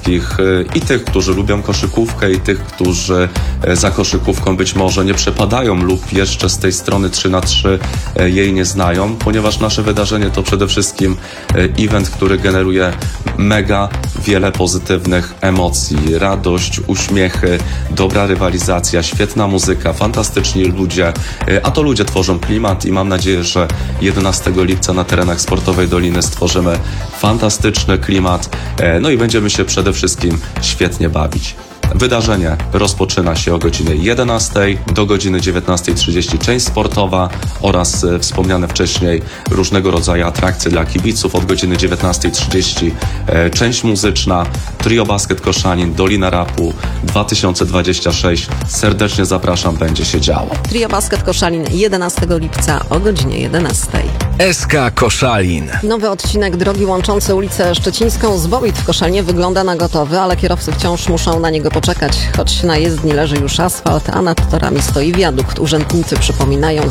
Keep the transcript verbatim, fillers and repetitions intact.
wszystkich, i tych, którzy lubią koszykówkę, i tych, którzy za koszykówką być może nie przepadają lub jeszcze z tej strony trzy na trzy jej nie znają, ponieważ nasze wydarzenie to przede wszystkim event, który generuje mega wiele pozytywnych emocji, radość, uśmiechy, dobra rywalizacja, świetna muzyka, fantastyczni ludzie, a to ludzie tworzą klimat i mam nadzieję, że jedenastego lipca na terenach Sportowej Doliny stworzymy fantastyczny klimat, no i będziemy się przede wszystkim świetnie bawić. Wydarzenie rozpoczyna się o godzinie jedenastej do godziny dziewiętnastej trzydzieści, część sportowa oraz e, wspomniane wcześniej różnego rodzaju atrakcje dla kibiców. Od godziny dziewiętnastej trzydzieści e, część muzyczna, Trio Basket Koszalin, Dolina Rapu dwa tysiące dwudziesty szósty. Serdecznie zapraszam, będzie się działo. Trio Basket Koszalin jedenastego lipca o godzinie jedenastej. S K Koszalin. Nowy odcinek drogi łączący ulicę Szczecińską z Bowit w Koszalinie wygląda na gotowy, ale kierowcy wciąż muszą na niego poczekać, choć na jezdni leży już asfalt, a nad torami stoi wiadukt. Urzędnicy przypominają,